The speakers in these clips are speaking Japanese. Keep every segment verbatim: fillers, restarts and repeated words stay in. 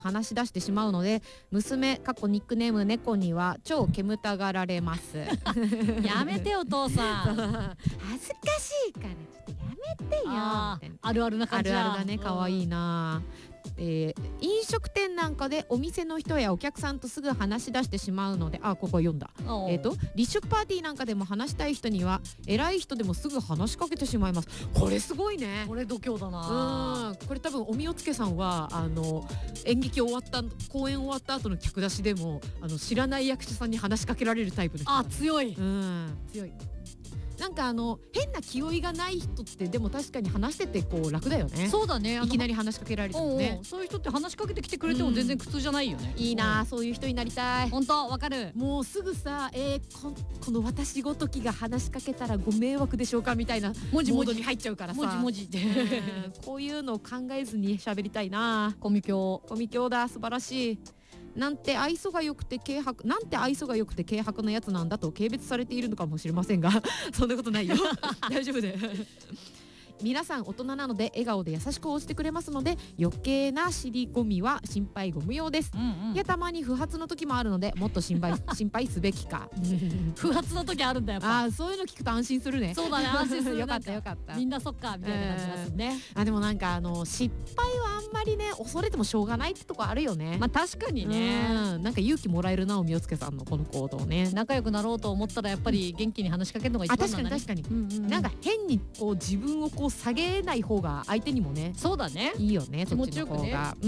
話し出してしまうので、娘かっこニックネーム猫には超煙たがられますやめてお父さん恥ずかしいからちょっとやめてよみたいな。 あるあるな感じだ。 あるあるだね。かわいいな、えー、飲食店なんかでお店の人やお客さんとすぐ話し出してしまうので、あ、ここ読んだ。えっと立食パーティーなんかでも話したい人には偉い人でもすぐ話しかけてしまいます。これすごいね。 これ度胸だな。 うん、これ多分おみおつけさんはあの演劇終わった公演終わった後の客出しでもあの知らない役者さんに話しかけられるタイプの人。 あ、強い。 うん、強い。なんかあの変な気負いがない人ってでも確かに話しててこう楽だよね。 そうだね。 いきなり話しかけられてもね。 そういう人って話しかけてきてくれても全然苦痛じゃないよね。 いいな、そういう人になりたい。 本当わかる。 もうすぐさ、えー、こ, この私ごときが話しかけたらご迷惑でしょうかみたいなモードに入っちゃうからさ。 文字文字でこういうのを考えずに喋りたいな。 コミ教コミ教だ、素晴らしい。なんて愛想が良くて軽薄なんて愛想が良くて軽薄なやつなんだと軽蔑されているのかもしれませんがそんなことないよ大丈夫で皆さん大人なので笑顔で優しく応じてくれますので余計な尻込みは心配ご無用です、うんうん、いやたまに不発の時もあるのでもっと心配心配すべきか不発の時あるんだよ。 あ、そういうの聞くと安心するね。 そうだね、安心するよかったよかった。 みんなそっかみたいな感じですね、 えー、あでもなんかあの失敗はあんまりね恐れてもしょうがないってとこあるよね。 まあ確かにね、 うん、なんか勇気もらえるなおみおつけさんのこの行動ね。 仲良くなろうと思ったらやっぱり元気に話しかけるのが一番なんだね。 あ、確かに確かに、うんうん、なんか変にこう自分をこう下げない方が相手にもね、 そうだね、 いいよね。 気持ちよくね。 うん、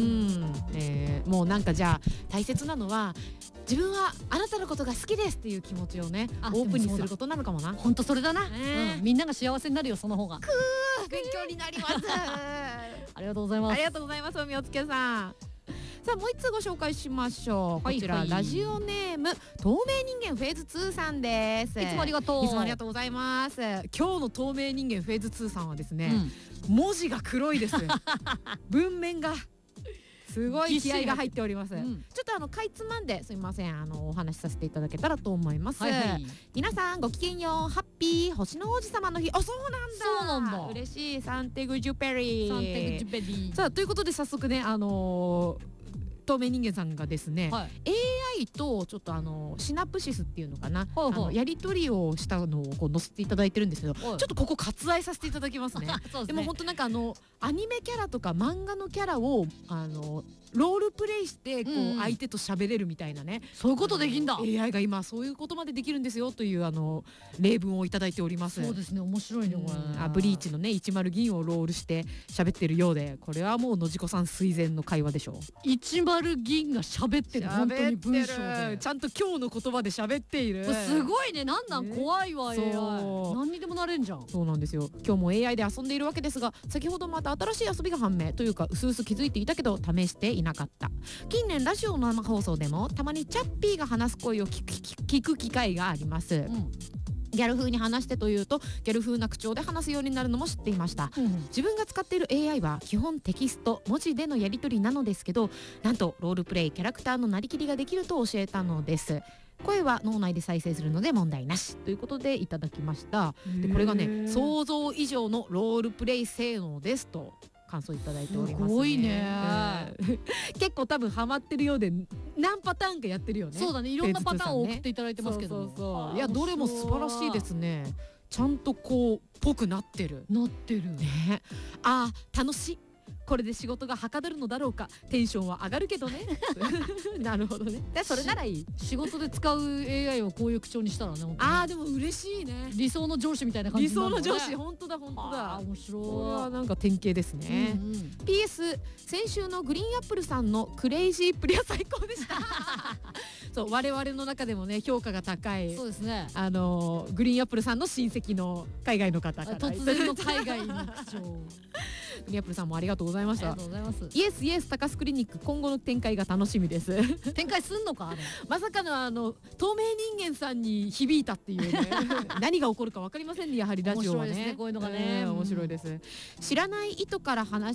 えー、もうなんかじゃあ大切なのは自分はあなたのことが好きですっていう気持ちをねオープンにすることなのかもな。 本当それだな、えーうん、みんなが幸せになるよその方が。 くー勉強になりますありがとうございます。 ありがとうございますおみおつけさん。さあもう一つご紹介しましょう。こちら、はいはい、ラジオネーム透明人間フェーズツーさんです。 いつもありがとう。 いつもありがとうございます。今日の透明人間フェーズツーさんはですね、うん、文字が黒いです文面がすごい気合が入っております、うん、ちょっとあのかいつまんですみませんあのお話しさせていただけたらと思います、はいはい、皆さんごきげんようハッピー星の王子様の日。あ、そうなんだ、 そうなんだ、 嬉しい。サンテグジュペリーサンテグジュペリー。 さあということで早速ねあのー透明人間さんがですね、はい、エーアイ とちょっとあのシナプシスっていうのかな、ほうほうあのやり取りをしたのをこう載せていただいてるんですけど、ちょっとここ割愛させていただきますね。ですね。でも本当なんかあのアニメキャラとか漫画のキャラをあのロールプレイしてこう相手と喋れるみたいなね、うん、 そういうことできんだ。 エーアイ が今そういうことまでできるんですよというあの例文をいただいております。 そうですね、面白いね、これ、 うん、あブリーチのねいちまる銀をロールして喋ってるようで、これはもうのじこさん垂涎の会話でしょう。 いちまる銀が喋ってる、本当に文章でちゃんと今日の言葉で喋っている。 すごいね、なんなん、ね、怖いわ。 エーアイ 何にでもなれんじゃん。 そうなんですよ。今日も エーアイ で遊んでいるわけですが、先ほどまた新しい遊びが判明というかうすうす気づいていたけど試していなかった。近年ラジオの生放送でもたまにチャッピーが話す声を聞く、聞く機会があります、うん。ギャル風に話してというとギャル風な口調で話すようになるのも知っていました、うん、自分が使っている エーアイ は基本テキスト文字でのやり取りなのですけど、なんとロールプレイキャラクターのなりきりができると教えたのです。声は脳内で再生するので問題なしということでいただきました。でこれがね想像以上のロールプレイ性能ですと感想いただいておりますね。 すごいね結構多分ハマってるようで何パターンかやってるよね。 そうだね、いろんなパターンを送っていただいてますけど、 そうそうそう、いやどれも素晴らしいですね。ちゃんとこうぽくなってるなってるね。あー楽しい、これで仕事がはかどるのだろうか、テンションは上がるけどねなるほどね。でそれならいい。 仕事で使う エーアイ をこういう口調にしたらね、本当にあーでも嬉しいね。 理想の上司みたいな感じになるのね。 理想の上司、本当だ本当だ。 面白い。 これはなんか典型ですね、うんうん、ピーエス 先週のグリーンアップルさんのクレイジープリは最高でしたそう我々の中でもね評価が高い、 そうですね、 あのグリーンアップルさんの親戚の海外の方から突然の海外の口調グリーンアップルさんもありがとうございました。 ありがとうございます。 イエスイエス高須クリニック今後の展開が楽しみです展開すんのかあれまさかのあの透明人間さんに響いたっていうね何が起こるか分かりませんね。やはりラジオはね、 面白いですね、こういうのがね、 えー、面白いです。知らない意図から話し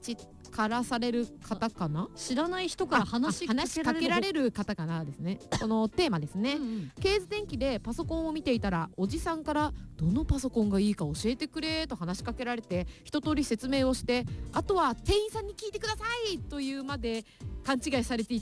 からされる方かな、 知らない人から話しか話しかけられる方かなですね。このテーマですね。 うんうん、 ケーズ電気でパソコンを見ていたらおじさんからどのパソコンがいいか教えてくれと話しかけられて、一通り説明をして、あとは店員さんに聞いてくださいというまで勘違いされてい